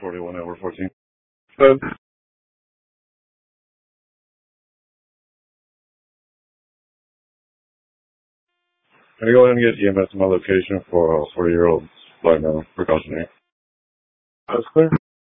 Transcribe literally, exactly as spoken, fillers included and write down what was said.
forty-one over fourteen. But can I go ahead and get E M S to my location for a forty-year-old black male precautionary? That's clear.